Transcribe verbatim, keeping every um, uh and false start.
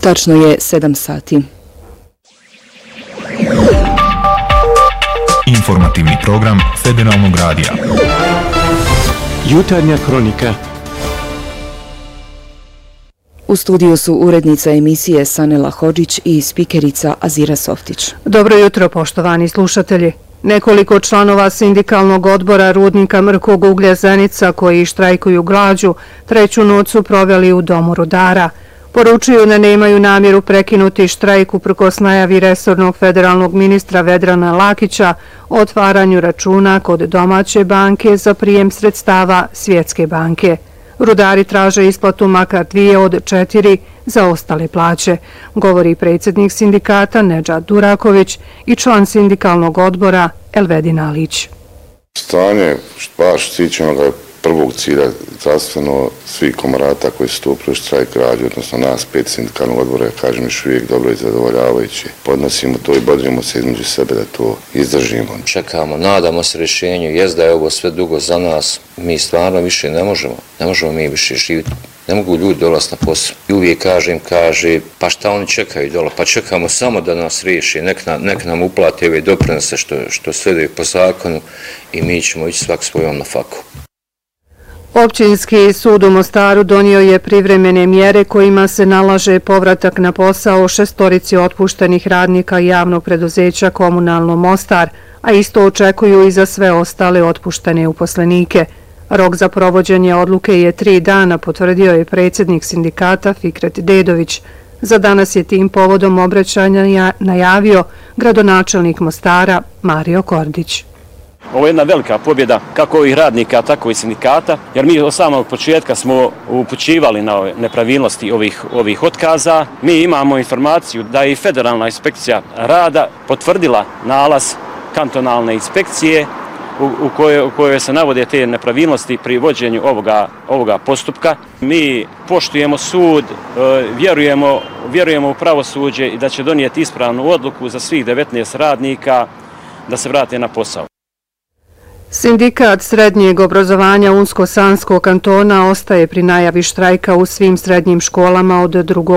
Tačno je sedam sati. Informativni program Federalnog radija. Jutarnja kronika. U studiju su urednica emisije Sanela Hodžić i spikerica Azira Softić. Dobro jutro, poštovani slušatelji. Nekoliko članova sindikalnog odbora rudnika Mrkog uglja Zenica koji štrajkuju glađu treću noć su proveli u domu rudara. Poručuju da nemaju namjeru prekinuti štrajk uprkos najavi resornog federalnog ministra Vedrana Lakića o otvaranju računa kod domaće banke za prijem sredstava Svjetske banke. Rudari traže isplatu makar dvije od četiri za ostale plaće, govori predsjednik sindikata Nedžad Duraković i član sindikalnog odbora Elvedin Alić. Stanje baš stičeno ga prvog cilja zdravstveno svih komorata koji su stupili u štrajk glađu, odnosno nas pet sindikalnog odbora, kažem još uvijek dobro i zadovoljavajući. Podnosimo to i bodrimo se između sebe da to izdržimo. Čekamo, nadamo se rješenju, jest da je ovo sve dugo za nas, mi stvarno više ne možemo, ne možemo mi više živjeti. Ne mogu ljudi dolaziti na posao. I uvijek kažem, kaže, pa šta oni čekaju dole? Pa čekamo samo da nas riješi, nek, na, nek nam uplate ove doprinose što, što sleduje po zakonu i mi ćemo ići svak svojom na faku. Općinski sud u Mostaru donio je privremene mjere kojima se nalaže povratak na posao šestorici otpuštenih radnika javnog preduzeća Komunalno Mostar, a isto očekuju i za sve ostale otpuštene uposlenike. Rok za provođenje odluke je tri dana, potvrdio je predsjednik sindikata Fikret Dedović. Za danas je tim povodom obraćanja najavio gradonačelnik Mostara Mario Kordić. Ovo je jedna velika pobjeda kako ovih radnika, tako i sindikata, jer mi od samog početka smo upućivali na nepravilnosti ovih, ovih otkaza. Mi imamo informaciju da je i Federalna inspekcija rada potvrdila nalaz kantonalne inspekcije u, u, kojoj, u kojoj se navode te nepravilnosti pri vođenju ovoga, ovoga postupka. Mi poštujemo sud, vjerujemo, vjerujemo u pravosuđe i da će donijeti ispravnu odluku za svih devetnaest radnika da se vrate na posao. Sindikat srednjeg obrazovanja Unsko-Sanskog kantona ostaje pri najavi štrajka u svim srednjim školama od drugog